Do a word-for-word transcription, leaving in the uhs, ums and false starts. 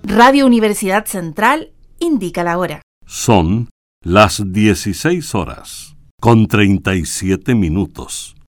Radio Universidad Central indica la hora. Son las dieciséis horas, con treinta y siete minutos.